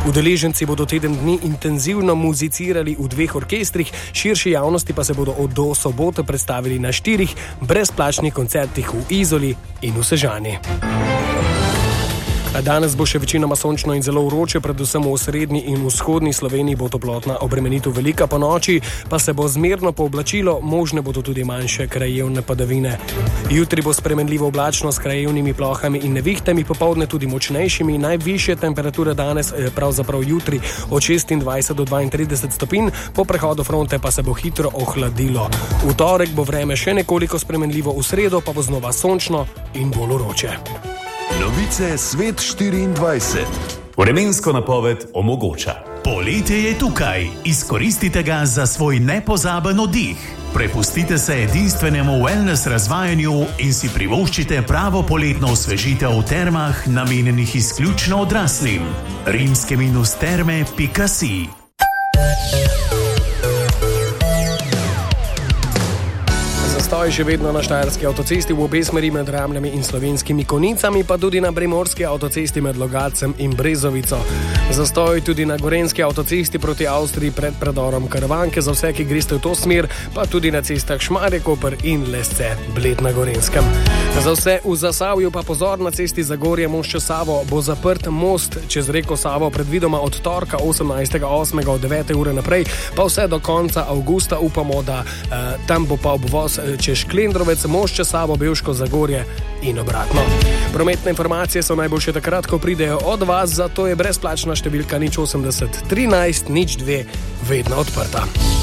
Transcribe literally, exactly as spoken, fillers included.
Udeleženci bodo teden dni intenzivno muzicirali v dveh orkestrih, širši javnosti pa se bodo od do sobote predstavili na štirih brezplačnih koncertih v Izoli in v Sežani. Danes bo še večinoma sončno in zelo vroče, predvsem v srednji in vzhodni Sloveniji bo toplotna obremenitev velika, po noči pa se bo zmerno pooblačilo, možne bodo tudi manjše krajevne padavine. Jutri bo spremenljivo oblačno s krajevnimi plohami in nevihtami, popoldne tudi močnejšimi, najvišje temperature danes pravzaprav jutri od šestindvajset do dvaintrideset stopinj, po prehodu fronte pa se bo hitro ohladilo. V torek bo vreme še nekoliko spremenljivo, v sredo pa bo znova sončno in bolj vroče. Novice Svet štiriindvajset. Vremensko napoved omogoča. Poletje je tukaj. Izkoristite ga za svoj nepozaben oddih. Prepustite se edinstvenemu wellness razvajanju in si privoščite pravo poletno osvežitev v termah, namenjenih izključno odraslim. rimske minus terme pika si. Zastoj še vedno na štajerski avtocesti v obe smeri med Ramljami in Slovenskimi Konicami, pa tudi na primorski avtocesti med Logatcem in Brezovico. Zastoj tudi na gorenski avtocesti proti Avstriji pred predorom Karavanke, za vse, ki greste v to smer, pa tudi na cestah Šmarje-Koper in Lesce, Bled na Gorenskem. Za vse v Zasavju pa pozor, na cesti Zagorje Mošče Savo bo zaprt most čez reko Savo predvidoma od torka osemnajstega osmega od devete ure naprej, pa vse do konca avgusta. Upamo, da eh, tam bo pa obvoz čez Šklendrovec, Mošče Savo, Bevško Zagorje in obratno. Prometne informacije so najboljše takrat, ko pridejo od vas, zato je brezplačna številka nič osemdeset trinajst nič dve vedno odprta.